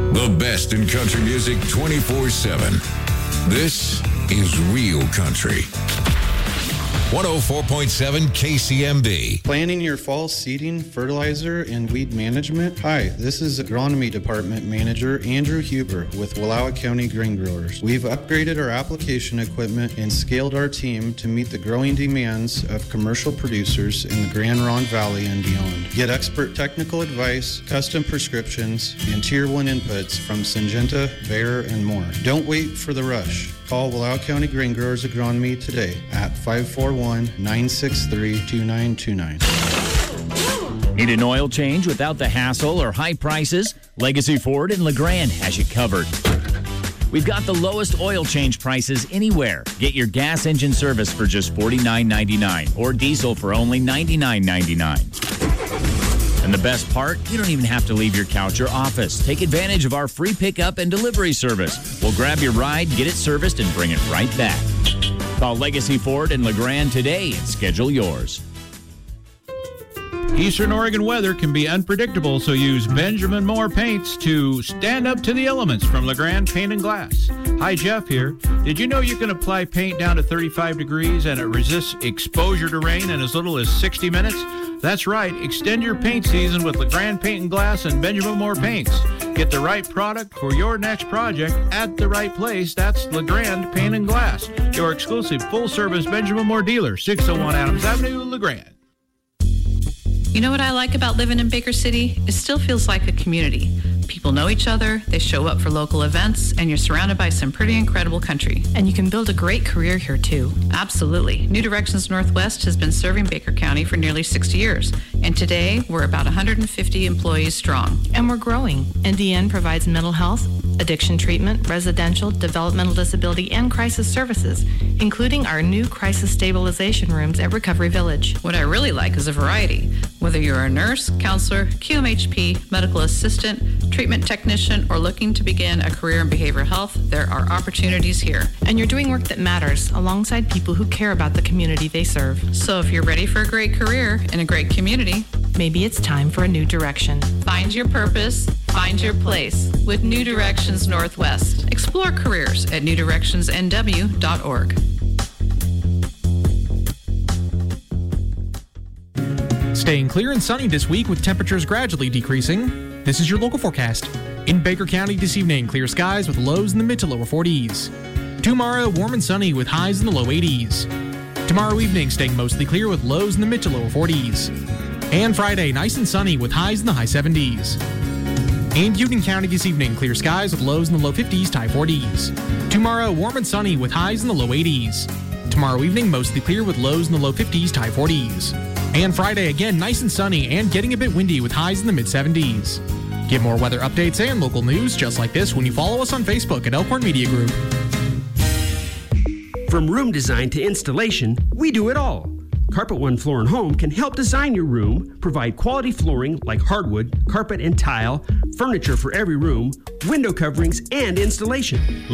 The best in country music 24/7. This is Real Country. 104.7 KCMB. Planning your fall seeding, fertilizer, and weed management? Hi, this is Agronomy Department Manager Andrew Huber with Wallowa County Grain Growers. We've upgraded our application equipment and scaled our team to meet the growing demands of commercial producers in the Grand Ronde Valley and beyond. Get expert technical advice, custom prescriptions, and Tier 1 inputs from Syngenta, Bayer, and more. Don't wait for the rush. Call Wallowa County Grain Growers Agronomy today at 541-963-2929. Need an oil change without the hassle or high prices? Legacy Ford in LeGrand has you covered. We've got the lowest oil change prices anywhere. Get your gas engine service for just $49.99 or diesel for only $99.99. And the best part, you don't even have to leave your couch or office. Take advantage of our free pickup and delivery service. We'll grab your ride, get it serviced, and bring it right back. Call Legacy Ford in LeGrand today and schedule yours. Eastern Oregon weather can be unpredictable, so use Benjamin Moore paints to stand up to the elements from LeGrand Paint and Glass. Hi, Jeff here. Did you know you can apply paint down to 35 degrees and it resists exposure to rain in as little as 60 minutes? That's right. Extend your paint season with LeGrand Paint and Glass and Benjamin Moore paints. Get the right product for your next project at the right place. That's LeGrand Paint and Glass, your exclusive full-service Benjamin Moore dealer, 601 Adams Avenue, LeGrand. You know what I like about living in Baker City? It still feels like a community. People know each other, they show up for local events, and you're surrounded by some pretty incredible country. And you can build a great career here, too. Absolutely. New Directions Northwest has been serving Baker County for nearly 60 years, and today we're about 150 employees strong. And we're growing. NDN provides mental health, addiction treatment, residential, developmental disability, and crisis services, including our new crisis stabilization rooms at Recovery Village. What I really like is a variety. Whether you're a nurse, counselor, QMHP, medical assistant, treatment technician, or looking to begin a career in behavioral health, there are opportunities here. And you're doing work that matters alongside people who care about the community they serve. So if you're ready for a great career in a great community, maybe it's time for a new direction. Find your purpose, find your place with New Directions Northwest. Explore careers at newdirectionsnw.org. Staying clear and sunny this week with temperatures gradually decreasing. This is your local forecast. In Baker County this evening, clear skies with lows in the mid to lower 40s. Tomorrow, warm and sunny with highs in the low 80s. Tomorrow evening, staying mostly clear with lows in the mid to lower 40s. And Friday, nice and sunny with highs in the high 70s. In Union County this evening, clear skies with lows in the low 50s to high 40s. Tomorrow, warm and sunny with highs in the low 80s. Tomorrow evening, mostly clear with lows in the low 50s to high 40s. And Friday, again, nice and sunny and getting a bit windy with highs in the mid-70s. Get more weather updates and local news just like this when you follow us on Facebook at Elkhorn Media Group. From room design to installation, we do it all. Carpet One Floor and Home can help design your room, provide quality flooring like hardwood, carpet and tile, furniture for every room, window coverings, and installation.